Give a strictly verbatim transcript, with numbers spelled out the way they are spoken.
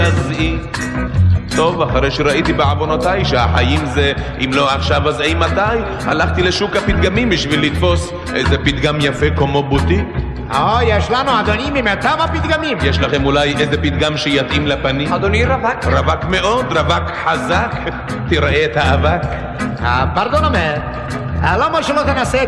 מזעי. טוב, אחרי שראיתי בעוונותיי שהחיים זה אם לא עכשיו אז אי מתי, הלכתי לשוק הפתגמים בשביל לתפוס איזה פתגם יפה כמו בוטיק. או, יש לנו אדוני ממיטב הפתגמים. יש לכם אולי איזה פתגם שיתאים לפנים? אדוני רווק. רווק מאוד, רווק חזק. תראה את האבק. פרדונומה, למה שלא תנסה את